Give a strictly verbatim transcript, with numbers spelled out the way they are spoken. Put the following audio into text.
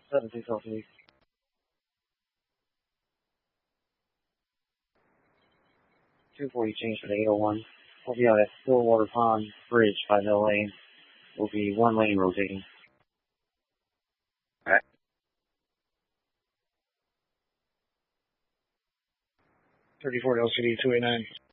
seven six L T. two forty change for the eight oh one. We'll be out at Stillwater Pond Bridge, five L lane. Will be one lane rotating. Alright. thirty-four L C D two eighty-nine.